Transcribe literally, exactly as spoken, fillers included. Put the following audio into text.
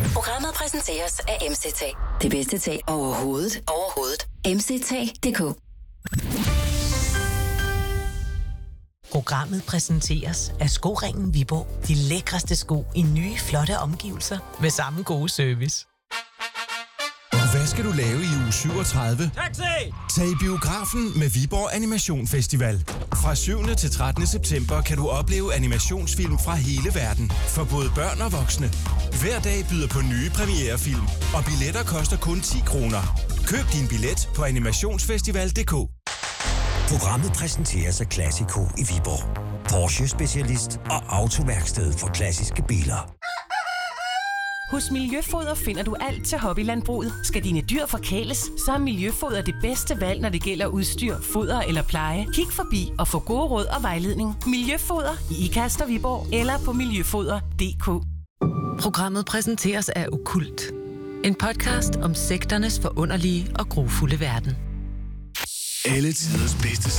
Programmet præsenteres af M C T. Det bedste tag overhovedet. Overhovedet. M C T punktum d k. Programmet præsenteres af Skoringen Viborg. De lækreste sko i nye, flotte omgivelser med samme gode service. Hvad skal du lave i uge syvogtredive? Taxi! Tag i biografen med Viborg Animation Festival. Fra syvende til trettende september kan du opleve animationsfilm fra hele verden. For både børn og voksne. Hver dag byder på nye premierefilm. Og billetter koster kun ti kroner. Køb din billet på animationsfestival punktum d k. Programmet præsenteres af Classico i Viborg. Porsche-specialist og autoværksted for klassiske biler. Hos Miljøfoder finder du alt til hobbylandbruget. Skal dine dyr forkæles, så er Miljøfoder det bedste valg, når det gælder udstyr, foder eller pleje. Kig forbi og få gode råd og vejledning. Miljøfoder i Ikast og Viborg eller på miljøfoder punktum d k. Programmet præsenteres af Okkult. En podcast om sekternes forunderlige og grufulde verden. Alle tiders bedste